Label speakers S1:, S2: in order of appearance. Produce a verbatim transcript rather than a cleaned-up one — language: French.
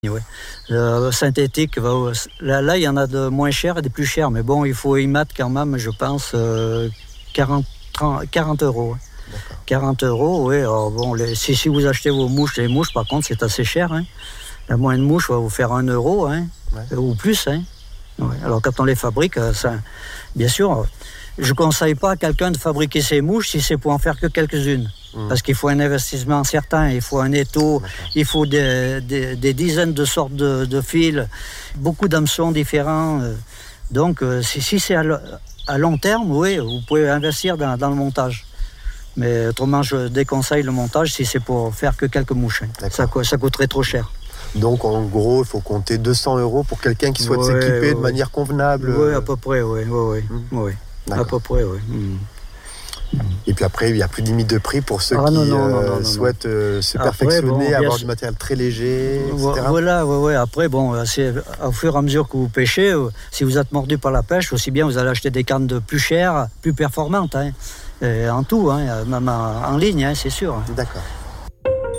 S1: Ouais. Euh, synthétique, bah, là, là, il y en a de moins chers et des plus chers, mais bon, il faut y mettre quand même, je pense, euh, quarante, trente, quarante euros. Hein. quarante euros, oui. Alors, bon, les, si, si vous achetez vos mouches, les mouches, par contre, c'est assez cher. Hein. La moyenne mouche va vous faire un euro, hein, ouais. ou plus. Hein. Ouais. Alors, quand on les fabrique, ça, bien sûr, je ne conseille pas à quelqu'un de fabriquer ses mouches si c'est pour en faire que quelques-unes. Mmh. Parce qu'il faut un investissement certain, il faut un étau, D'accord. il faut des, des, des dizaines de sortes de, de fils, beaucoup d'hameçons différents. Donc, si, si c'est à, à long terme, oui, vous pouvez investir dans, dans le montage. Mais autrement, je déconseille le montage si c'est pour faire que quelques mouches. Ça, ça coûterait trop cher.
S2: Donc, en gros, il faut compter deux cents euros pour quelqu'un qui souhaite ouais, s'équiper ouais, de ouais. manière convenable.
S1: Oui, à peu près, oui. oui, oui. Mmh. oui. À peu près, oui. Mmh.
S2: Et puis après, il n'y a plus de limite de prix pour ceux ah, qui non, non, euh, non, non, souhaitent euh, se après, perfectionner, bon, avoir du matériel très léger, et cetera.
S1: Voilà, ouais, ouais. Après, bon, c'est, au fur et à mesure que vous pêchez, si vous êtes mordu par la pêche, aussi bien vous allez acheter des cannes de plus chères, plus performantes, hein, en tout, hein, même en, en ligne, hein, c'est sûr.
S2: D'accord.